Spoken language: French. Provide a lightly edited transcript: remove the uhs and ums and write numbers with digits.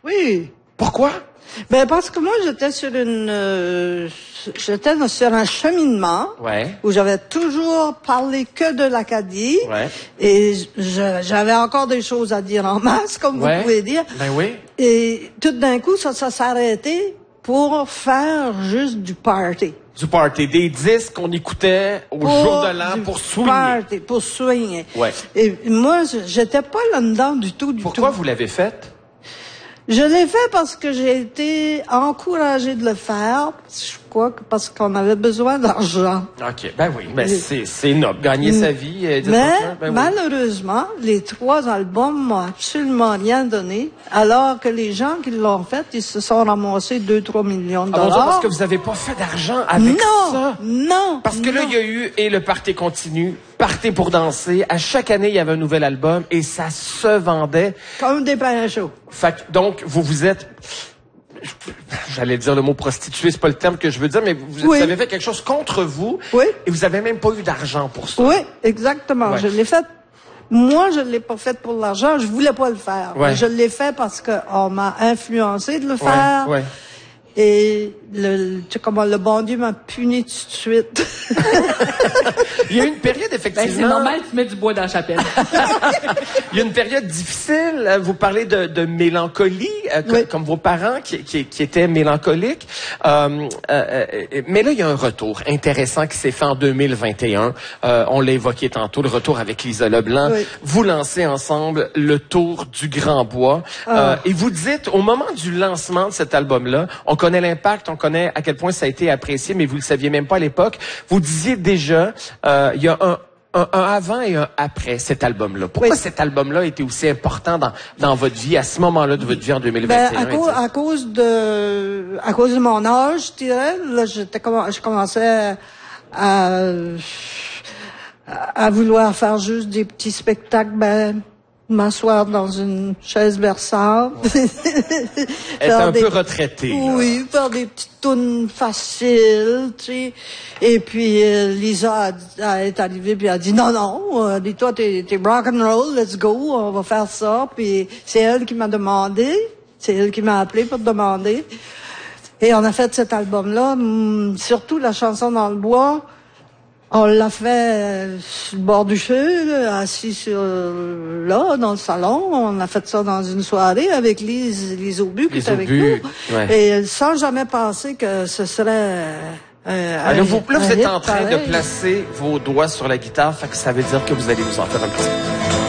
Oui. Pourquoi? Ben parce que moi j'étais sur sur un cheminement où j'avais toujours parlé que de l'Acadie et j'avais encore des choses à dire en masse, comme vous pouvez dire. Ben oui. Et tout d'un coup ça s'est arrêté pour faire juste du party. Du party, des disques qu'on écoutait au jour de l'an pour swinguer. Party, pour swinguer. Ouais. Et moi j'étais pas là-dedans du tout. Pourquoi vous l'avez fait? Je l'ai fait parce que j'ai été encouragée de le faire. Je crois que parce qu'on avait besoin d'argent. OK. Ben oui, mais c'est noble. Gagner sa vie. Mais malheureusement, les 3 albums m'ont absolument rien donné, alors que les gens qui l'ont fait, ils se sont ramassés 2-3 millions de dollars. Parce que vous avez pas fait d'argent avec ça? Non. Parce que là, il y a eu « Et le party continue ». Partez pour danser. À chaque année, il y avait un nouvel album et ça se vendait. Comme des pains chauds. Fait que, donc, vous êtes, j'allais dire le mot prostituée, c'est pas le terme que je veux dire, mais vous avez fait quelque chose contre vous. Oui. Et vous avez même pas eu d'argent pour ça. Oui, exactement. Ouais. Je l'ai fait. Moi, je l'ai pas fait pour l'argent. Je voulais pas le faire. Ouais. Je l'ai fait parce qu'on m'a influencé de le faire. Ouais. Et le bon Dieu m'a puni tout de suite. Il y a eu une période, effectivement... Ben, c'est normal, tu mets du bois dans la chapelle. Il y a une période difficile. Vous parlez de mélancolie, comme vos parents qui étaient mélancoliques. Mais là, il y a un retour intéressant qui s'est fait en 2021. On l'a évoqué tantôt, le retour avec Lisa Leblanc. Oui. Vous lancez ensemble le Tour du Grand Bois. Et vous dites, au moment du lancement de cet album-là, on connaît l'impact, on connaît à quel point ça a été apprécié, mais vous le saviez même pas à l'époque. Vous disiez déjà, il y a un avant et un après cet album-là. Pourquoi cet album-là était aussi important dans votre vie, à ce moment-là de votre vie en 2021? Ben, à cause de mon âge, je dirais, là, je commençais à vouloir faire juste des petits spectacles, m'asseoir dans une chaise berçante. Être un peu retraitée. Oui, faire des petites tunes faciles, tu sais. Et puis Lisa est arrivée puis a dit non, dis-toi t'es rock and roll, let's go, on va faire ça. Puis c'est elle qui m'a demandé, c'est elle qui m'a appelé pour demander. Et on a fait cet album-là, surtout la chanson dans le bois. On l'a fait sur le bord du feu, assis là, dans le salon. On a fait ça dans une soirée avec Lise Aubu qui était avec nous. Ouais. Et sans jamais penser que ce serait... là, vous êtes en train de placer vos doigts sur la guitare, fait que ça veut dire que vous allez vous en faire un petit...